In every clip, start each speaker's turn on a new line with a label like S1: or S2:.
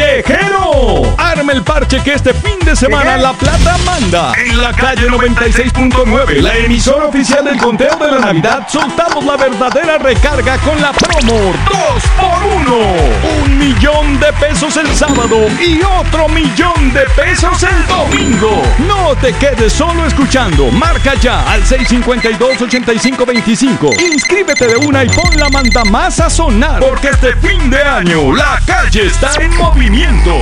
S1: viejero. Arme el parche que este fin de semana La Plata manda. En la calle 96.9, la emisora oficial del conteo de la Navidad, soltamos la verdadera recarga con la promo 2x1. 1.000.000 de pesos el sábado y otro 1.000.000 de pesos el domingo. No te quedes solo escuchando. Marca ya al 652-8525. Inscríbete de una y pon la manda más a sonar, porque este fin de año la calle está en movimiento.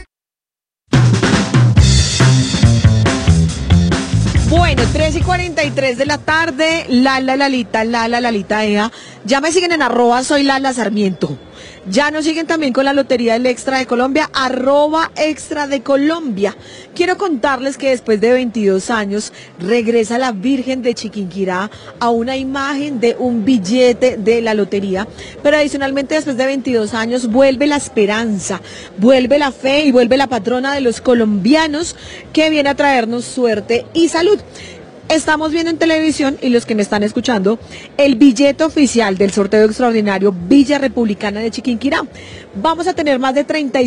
S2: Bueno, 3:43 de la tarde, Lalita, ea. Ya me siguen en @soy Lala Sarmiento. Ya nos siguen también con la Lotería del Extra de Colombia, @Extra de Colombia. Quiero contarles que después de 22 años regresa la Virgen de Chiquinquirá a una imagen de un billete de la lotería, pero adicionalmente después de 22 años vuelve la esperanza, vuelve la fe y vuelve la patrona de los colombianos que viene a traernos suerte y salud. Estamos viendo en televisión, y los que me están escuchando, el billete oficial del sorteo extraordinario Villa Republicana de Chiquinquirá. Vamos a tener más de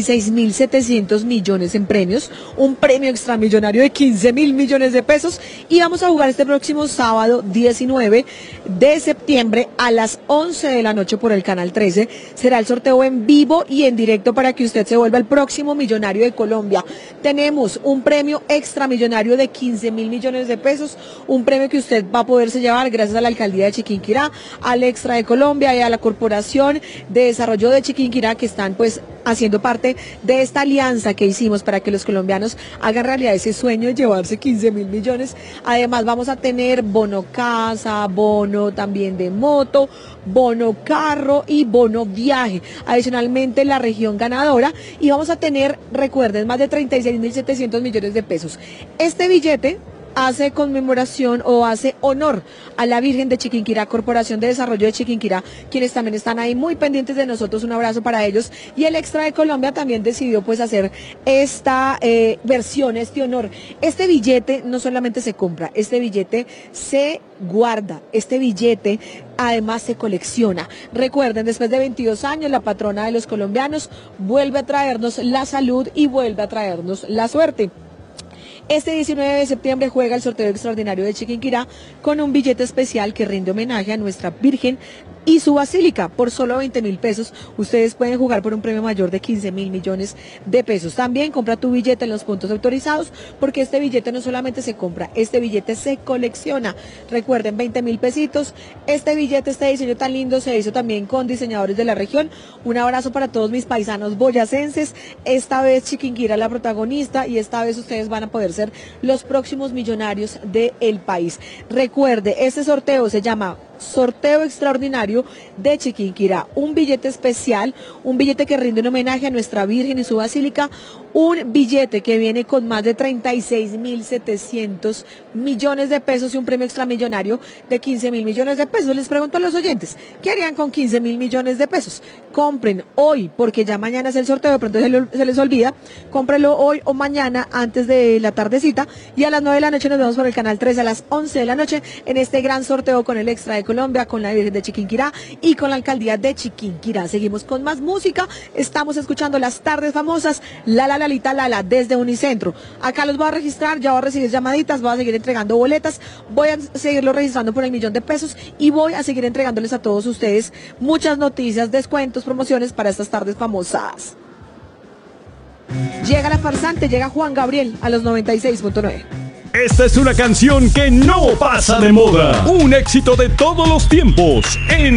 S2: 36.700 millones en premios, un premio extramillonario de 15.000 millones de pesos, y vamos a jugar este próximo sábado 19 de septiembre a las 11 de la noche por el Canal 13. Será el sorteo en vivo y en directo para que usted se vuelva el próximo millonario de Colombia. Tenemos un premio extramillonario de 15.000 millones de pesos, un premio que usted va a poderse llevar gracias a la Alcaldía de Chiquinquirá, al Extra de Colombia y a la Corporación de Desarrollo de Chiquinquirá, que están pues haciendo parte de esta alianza que hicimos para que los colombianos hagan realidad ese sueño de llevarse 15.000 millones. Además vamos a tener bono casa, bono también de moto, bono carro y bono viaje. Adicionalmente la región ganadora, y vamos a tener, recuerden, más de 36.700 millones de pesos. Este billete hace conmemoración o hace honor a la Virgen de Chiquinquirá, Corporación de Desarrollo de Chiquinquirá, quienes también están ahí muy pendientes de nosotros. Un abrazo para ellos. Y el Extra de Colombia también decidió pues hacer esta versión, este honor. Este billete no solamente se compra, este billete se guarda, este billete además se colecciona. Recuerden, después de 22 años, la patrona de los colombianos vuelve a traernos la salud y vuelve a traernos la suerte. Este 19 de septiembre juega el sorteo extraordinario de Chiquinquirá con un billete especial que rinde homenaje a nuestra Virgen y su basílica. Por solo 20.000 pesos ustedes pueden jugar por un premio mayor de 15.000 millones de pesos. También compra tu billete en los puntos autorizados, porque este billete no solamente se compra, este billete se colecciona. Recuerden, 20.000 pesitos. Este billete, este diseño tan lindo se hizo también con diseñadores de la región. Un abrazo para todos mis paisanos boyacenses. Esta vez Chiquinquirá la protagonista, y esta vez ustedes van a poder ser los próximos millonarios del país. Recuerde, este sorteo se llama Sorteo Extraordinario de Chiquinquirá, un billete especial, un billete que rinde un homenaje a nuestra Virgen y su basílica, un billete que viene con más de 36.700 millones de pesos y un premio extramillonario de 15.000 millones de pesos. Les pregunto a los oyentes, ¿qué harían con 15.000 millones de pesos? Compren hoy, porque ya mañana es el sorteo, de pronto se les olvida. Cómprenlo hoy o mañana antes de la tardecita, y a las 9 de la noche nos vemos por el Canal 13 a las 11 de la noche en este gran sorteo con el Extra de Colombia, con la Virgen de Chiquinquirá y con la Alcaldía de Chiquinquirá. Seguimos con más música. Estamos escuchando Las Tardes Famosas, Lalita Lala, desde Unicentro. Acá los voy a registrar, ya voy a recibir llamaditas, voy a seguir entregando boletas, voy a seguirlo registrando por el 1.000.000 de pesos, y voy a seguir entregándoles a todos ustedes muchas noticias, descuentos, promociones para estas tardes famosas. Llega la farsante, llega Juan Gabriel a los 96.9.
S1: Esta es una canción que no pasa de moda. Un éxito de todos los tiempos en